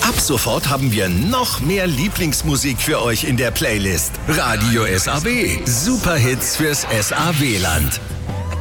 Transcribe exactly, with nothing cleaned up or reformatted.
Ab sofort haben wir noch mehr Lieblingsmusik für euch in der Playlist. Radio S A W. Superhits fürs S A W-Land.